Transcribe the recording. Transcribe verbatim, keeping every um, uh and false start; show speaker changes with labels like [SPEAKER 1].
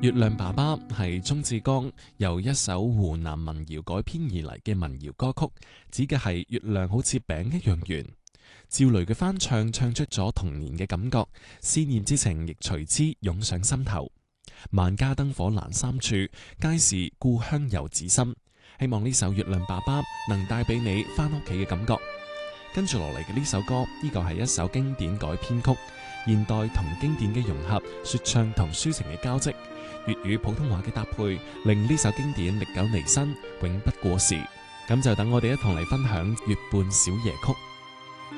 [SPEAKER 1] 月亮爸爸係鍾志剛由一首湖南民謠改編而嚟嘅民謠歌曲，指嘅係月亮好似餅一樣圓。趙雷嘅翻唱唱出咗童年嘅感覺，思念之情亦隨之湧上心頭。萬家燈火闌珊處，皆是故鄉遊子心。希望呢首月亮爸爸能帶俾你翻屋企嘅感覺。跟住落嚟嘅呢首歌，呢個係一首經典改編曲，現代同經典嘅融合，說唱同抒情嘅交織，粵語普通話嘅搭配，令呢首經典歷久彌新，永不過時。咁就等我哋一同嚟分享月半小夜曲。